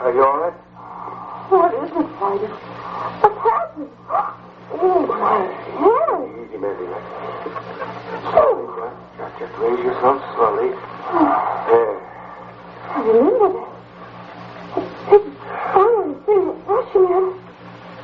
Are you all right? What is it, Titus? What's happened? Oh, my head. Easy, Mandy. Slowly, just raise yourself slowly.